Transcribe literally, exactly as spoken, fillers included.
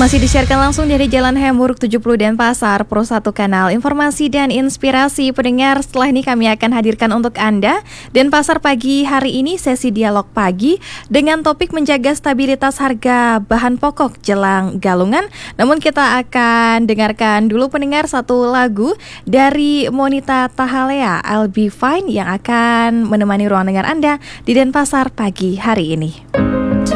Masih disiarkan langsung dari Jalan Hemuruk tujuh puluh Denpasar, Pro satu Kanal Informasi dan Inspirasi. Pendengar, setelah ini kami akan hadirkan untuk Anda Denpasar pagi hari ini sesi dialog pagi dengan topik menjaga stabilitas harga bahan pokok jelang galungan. Namun kita akan dengarkan dulu pendengar satu lagu dari Monita Tahalea, I'll Be Fine, yang akan menemani ruang dengar Anda di Denpasar pagi hari ini.